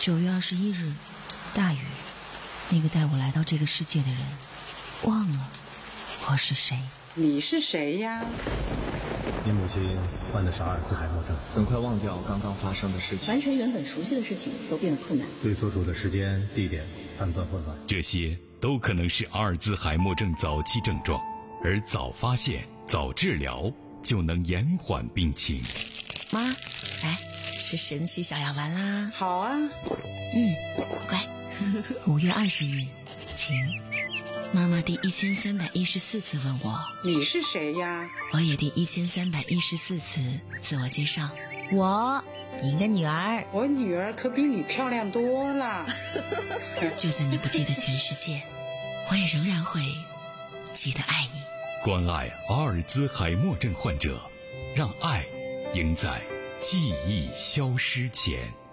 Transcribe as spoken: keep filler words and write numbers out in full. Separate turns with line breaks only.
九月二十一日，大雨。那个带我来到这个世界的人，忘了我是谁。
你是谁呀？
你母亲患的是阿尔兹海默症，
很快忘掉刚刚发生的事情，
完成原本熟悉的事情都变得困难，
对所处的时间、地点判断混乱，
这些都可能是阿尔兹海默症早期症状，而早发现、早治疗就能延缓病情。
妈，来吃神奇小药丸啦！
好啊，
嗯，乖。五月二十日，晴。妈妈第一千三百一十四次问我
你是谁呀？
我也第一千三百一十四次自我介绍，我您的女儿。
我女儿可比你漂亮多了。
就算你不记得全世界，我也仍然会记得爱你。
关爱阿尔兹海默症患者，让爱赢在记忆消失前。